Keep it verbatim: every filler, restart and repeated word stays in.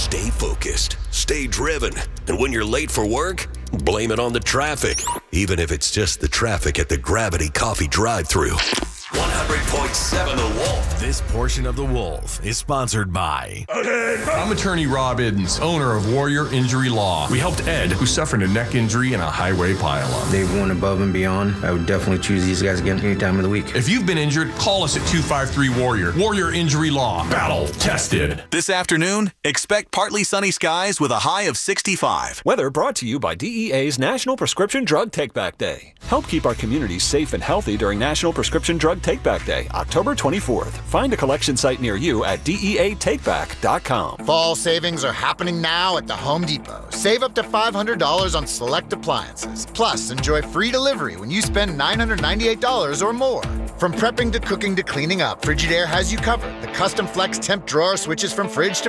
Stay focused, stay driven, and when you're late for work, blame it on the traffic, even if it's just the traffic at the Gravity Coffee drive-thru. one hundred point seven The Wolf. This portion of The Wolf is sponsored by... I'm attorney Rob Iddens, owner of Warrior Injury Law. We helped Ed, who suffered a neck injury in a highway pileup. They've went above and beyond. I would definitely choose these guys again any time of the week. If you've been injured, call us at two five three Warrior. Warrior Injury Law. Battle tested. This afternoon, expect partly sunny skies with a high of sixty-five. Weather brought to you by D E A's National Prescription Drug Take-Back Day. Help keep our communities safe and healthy during National Prescription Drug Take-Back Day, October twenty-fourth. Find a collection site near you at D E A take back dot com. Fall savings are happening now at the Home Depot. Save up to five hundred dollars on select appliances. Plus, enjoy free delivery when you spend nine hundred ninety-eight dollars or more. From prepping to cooking to cleaning up, Frigidaire has you covered. The custom flex temp drawer switches from fridge to